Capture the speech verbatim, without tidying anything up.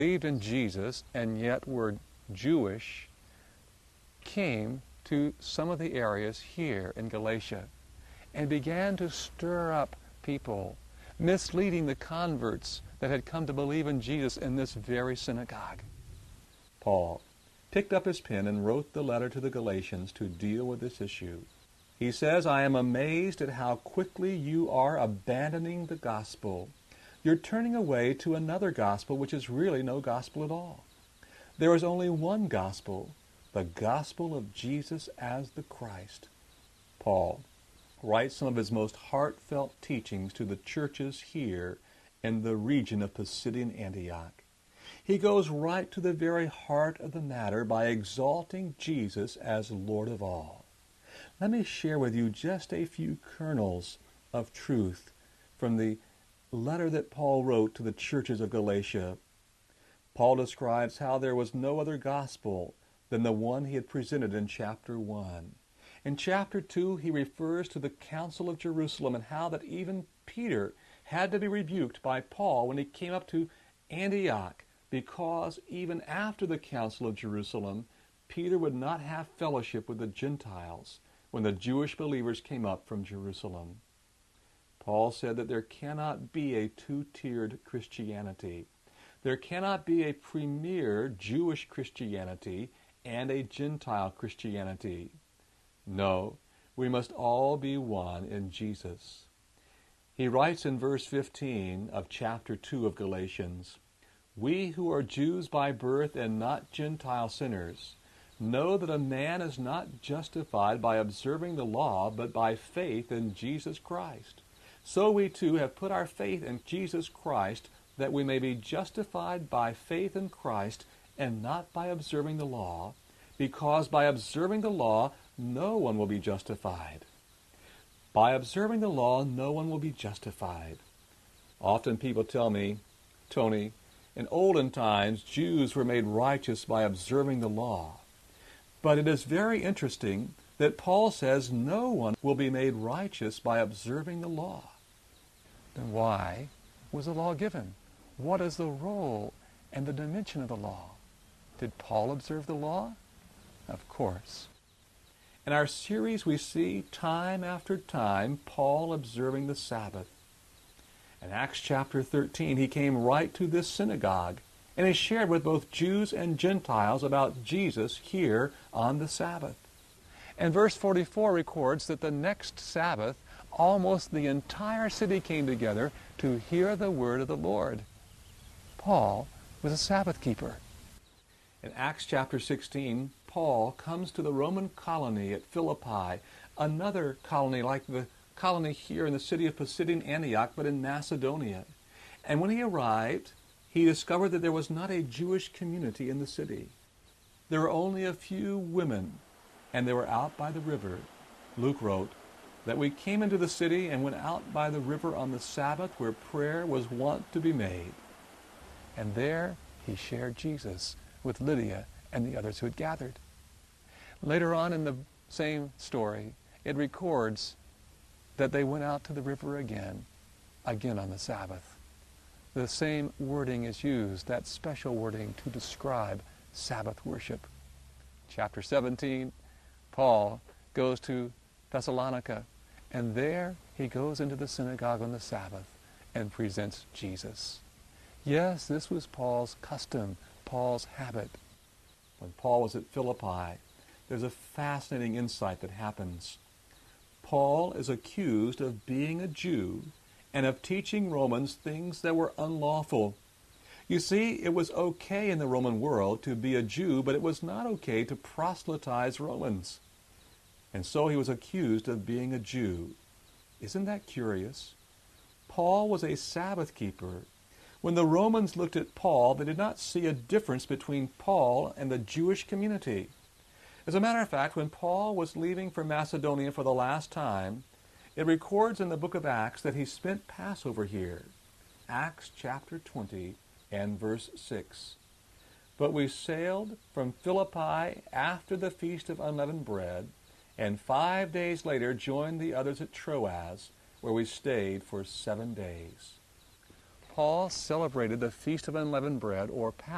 believed in Jesus and yet were Jewish came to some of the areas here in Galatia and began to stir up people, misleading the converts that had come to believe in Jesus in this very synagogue. Paul picked up his pen and wrote the letter to the Galatians to deal with this issue. He says, "I am amazed at how quickly you are abandoning the gospel. You're turning away to another gospel which is really no gospel at all. There is only one gospel, the gospel of Jesus as the Christ." Paul writes some of his most heartfelt teachings to the churches here in the region of Pisidian Antioch. He goes right to the very heart of the matter by exalting Jesus as Lord of all. Let me share with you just a few kernels of truth from the letter that Paul wrote to the churches of Galatia. Paul describes how there was no other gospel than the one he had presented in chapter one. In chapter two, he refers to the Council of Jerusalem and how that even Peter had to be rebuked by Paul when he came up to Antioch, because even after the Council of Jerusalem, Peter would not have fellowship with the Gentiles when the Jewish believers came up from Jerusalem. Paul said that there cannot be a two-tiered Christianity. There cannot be a premier Jewish Christianity and a Gentile Christianity. No, we must all be one in Jesus. He writes in verse fifteen of chapter two of Galatians, "We who are Jews by birth and not Gentile sinners know that a man is not justified by observing the law, but by faith in Jesus Christ. So we too have put our faith in Jesus Christ, that we may be justified by faith in Christ and not by observing the law, because by observing the law no one will be justified." By observing the law no one will be justified. Often people tell me, "Tony, in olden times Jews were made righteous by observing the law." But it is very interesting that Paul says no one will be made righteous by observing the law. Then why was the law given? What is the role and the dimension of the law? Did Paul observe the law? Of course. In our series we see time after time Paul observing the Sabbath. In Acts chapter thirteen he came right to this synagogue and he shared with both Jews and Gentiles about Jesus here on the Sabbath. And verse forty-four records that the next Sabbath almost the entire city came together to hear the word of the Lord. Paul was a Sabbath keeper. In Acts chapter sixteen, Paul comes to the Roman colony at Philippi, another colony like the colony here in the city of Pisidian Antioch, but in Macedonia. And when he arrived, he discovered that there was not a Jewish community in the city. There were only a few women, and they were out by the river. Luke wrote that we came into the city and went out by the river on the Sabbath where prayer was wont to be made. And there he shared Jesus with Lydia and the others who had gathered. Later on in the same story, it records that they went out to the river again, again on the Sabbath. The same wording is used, that special wording, to describe Sabbath worship. Chapter seventeen, Paul goes to Thessalonica, and there he goes into the synagogue on the Sabbath and presents Jesus. Yes, this was Paul's custom, Paul's habit. When Paul was at Philippi, there's a fascinating insight that happens. Paul is accused of being a Jew and of teaching Romans things that were unlawful. You see, it was okay in the Roman world to be a Jew, but it was not okay to proselytize Romans. And so he was accused of being a Jew. Isn't that curious? Paul was a Sabbath keeper. When the Romans looked at Paul, they did not see a difference between Paul and the Jewish community. As a matter of fact, when Paul was leaving for Macedonia for the last time, it records in the book of Acts that he spent Passover here. Acts chapter twenty and verse six. "But we sailed from Philippi after the feast of unleavened bread, and five days later joined the others at Troas, where we stayed for seven days." Paul celebrated the Feast of Unleavened Bread, or Passover,